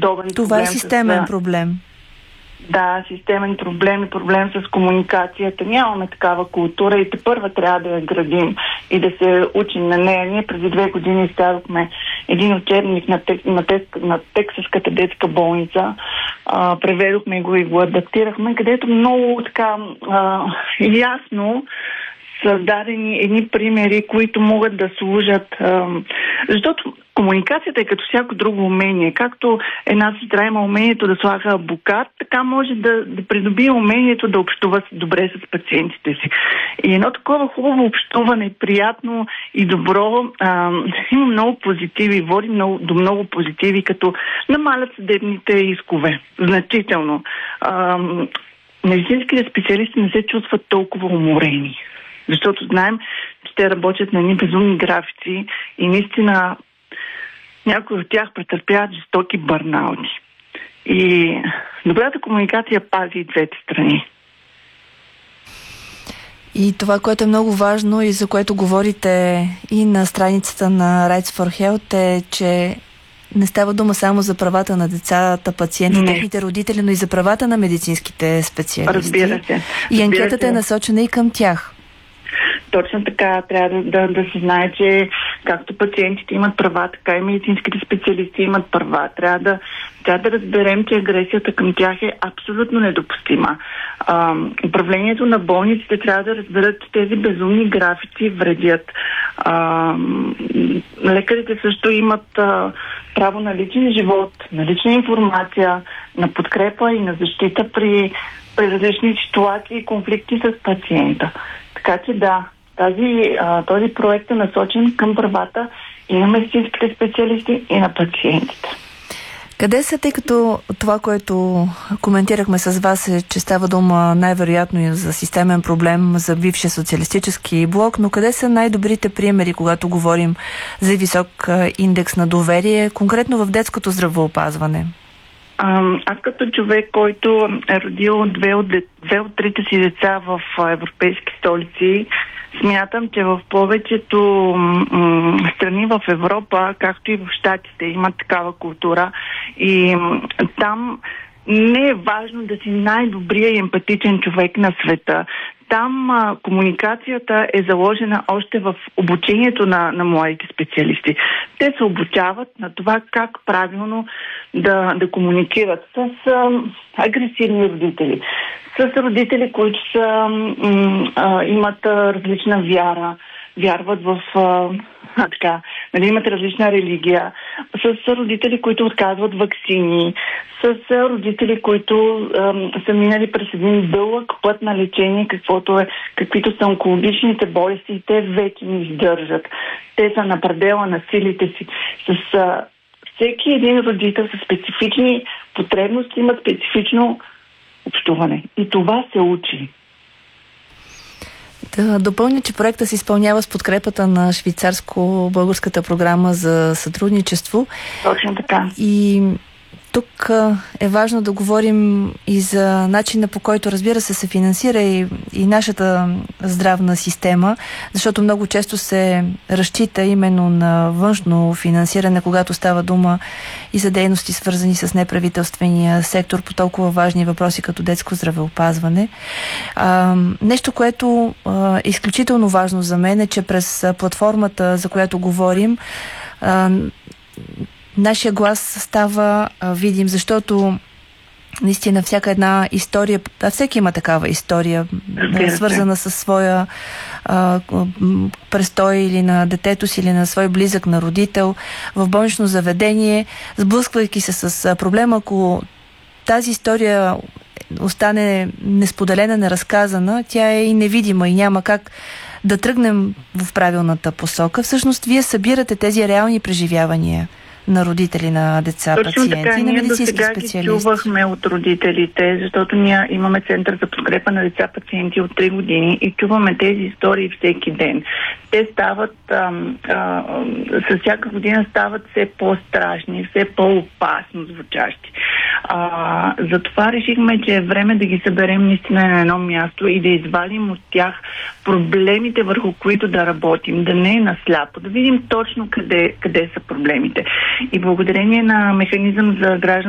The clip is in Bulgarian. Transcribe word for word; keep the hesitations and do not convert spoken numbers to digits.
подобен Това проблем. е системен с, проблем. Да, системен проблем и проблем с комуникацията. Нямаме такава култура и тепърва трябва да я градим и да се учим на нея. Ние преди две години издадохме един учебник на, тек, на, тек, на Тексаската детска болница. А, преведохме го и го адаптирахме, където много така а, ясно създадени едни примери, които могат да служат. А, защото комуникацията е като всяко друго умение. Както една сестра има умението да слага букат, така може да, да придобие умението да общува добре с пациентите си. И едно такова хубаво общуване, приятно и добро, а, има много позитиви, води много, до много позитиви, като намалят съдебните искове. Значително. А, медицинските специалисти не се чувстват толкова уморени. Защото знаем, че те работят на едни безумни графици и наистина някои от тях претърпяват жестоки бърнаути. И добрата комуникация пази и двете страни. И това, което е много важно и за което говорите и на страницата на Rights for Health, е, че не става дума само за правата на децата, пациенти, техните родители, но и за правата на медицинските специалисти. Разбира се. И анкетата е насочена и към тях. Точно така, трябва да, да, да се знае, че както пациентите имат права, така и медицинските специалисти имат права. Трябва да, трябва да разберем, че агресията към тях е абсолютно недопустима. А, управлението на болниците трябва да разберат, че тези безумни графици вредят. А, лекарите също имат а, право на личен живот, на лична информация, на подкрепа и на защита при, при различни ситуации и конфликти с пациента. Така че да, тази, а, този проект е насочен към правата и на медицинските специалисти, и на пациентите. Къде са, тъй като това, което коментирахме с вас, е, че става дума най-вероятно и за системен проблем за бившия социалистически блок, но къде са най-добрите примери, когато говорим за висок индекс на доверие, конкретно в детското здравеопазване? Аз като човек, който е родил две от, две от трите си деца в европейски столици, смятам, че в повечето м- страни в Европа, както и в Щатите, имат такава култура и м- там не е важно да си най-добрия и емпатичен човек на света. Там а, комуникацията е заложена още в обучението на, на младите специалисти. Те се обучават на това как правилно да, да комуникират с а, агресивни родители, с родители, които са, м, а, имат а, различна вяра, вярват в а, а, така, нали, имат различна религия, с родители, които отказват ваксини, с родители, които а, са минали през един дълъг път на лечение, каквото е, каквито са онкологичните болести, и те вече не издържат. Те са на предела на силите си. С а, всеки един родител със специфични потребности има специфично общуване. И това се учи. Да допълня, че проектът се изпълнява с подкрепата на швейцарско-българската програма за сътрудничество. Точно така. И тук е важно да говорим и за начина, по който, разбира се, се финансира и, и нашата здравна система, защото много често се разчита именно на външно финансиране, когато става дума и за дейности, свързани с неправителствения сектор по толкова важни въпроси, като детско здравеопазване. А, нещо, което а, е изключително важно за мен, е, че през платформата, за която говорим, а, нашия глас става а, видим, защото наистина всяка една история, а всеки има такава история, okay, свързана със своя а, престой или на детето си, или на свой близък, на родител в болнично заведение, сблъсквайки се с проблема. Ако тази история остане несподелена, неразказана, тя е и невидима и няма как да тръгнем в правилната посока. Всъщност, вие събирате тези реални преживявания на родители на деца, точно пациенти така, и на медицински ние специалисти. Ние чувахме от родителите, защото ние имаме Център за подкрепа на деца пациенти от три години и чуваме тези истории всеки ден. Те стават, а, а, с всяка година стават все по-страшни, все по-опасно звучащи. А, затова решихме, че е време да ги съберем наистина на едно място и да извадим от тях проблемите, върху които да работим, да не е насляпо, да видим точно къде, къде са проблемите. И благодарение на механизъм за гражданство